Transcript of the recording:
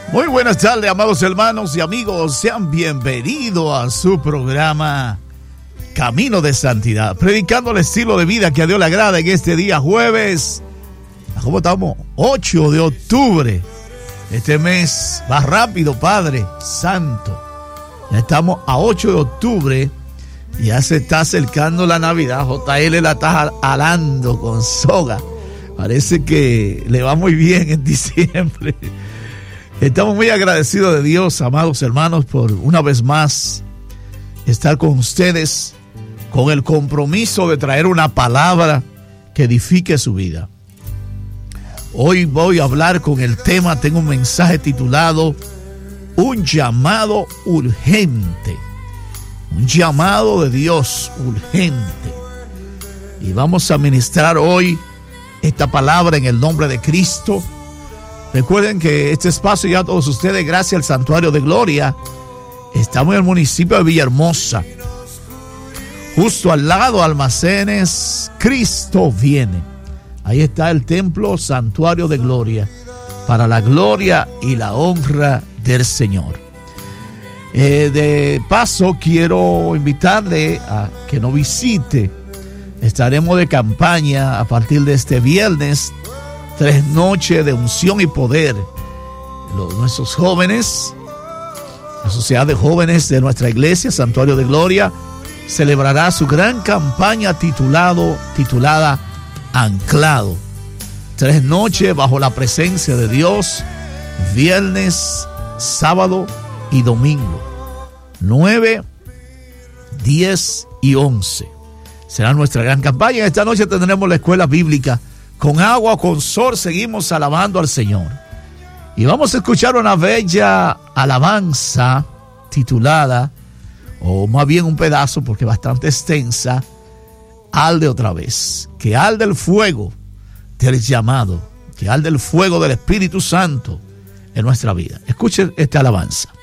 Muy buenas tardes, amados hermanos y amigos. Sean bienvenidos a su programa Camino de Santidad, predicando el estilo de vida que a Dios le agrada en este día jueves. ¿Cómo estamos? 8 de octubre. Este mes va rápido, Padre Santo. Ya estamos a 8 de octubre. Ya se está acercando la Navidad. JL la está alando con soga. Parece que le va muy bien en diciembre. Estamos muy agradecidos de Dios, amados hermanos, por una vez más estar con ustedes con el compromiso de traer una palabra que edifique su vida. Hoy voy a hablar con el tema, tengo un mensaje titulado Un llamado urgente. Un llamado de Dios urgente. Y vamos a ministrar hoy esta palabra en el nombre de Cristo. Recuerden que este espacio, ya todos ustedes, gracias al Santuario de Gloria, estamos en el municipio de Villahermosa, justo al lado Almacenes Cristo Viene. Ahí está el templo Santuario de Gloria, para la gloria y la honra del Señor. De paso, quiero invitarle a que nos visite. Estaremos de campaña a partir de este viernes, 3 noches de unción y poder. Nuestros jóvenes, la sociedad de jóvenes de nuestra iglesia, Santuario de Gloria, celebrará su gran campaña titulada Anclado. 3 noches bajo la presencia de Dios, viernes, sábado y domingo. 9, 10 y 11. Será nuestra gran campaña. Esta noche tendremos la escuela bíblica. Con agua o con sol seguimos alabando al Señor. Y vamos a escuchar una bella alabanza titulada, o más bien un pedazo porque bastante extensa, Arde otra vez. Que arde el fuego del llamado, que arde el fuego del Espíritu Santo en nuestra vida. Escuchen esta alabanza.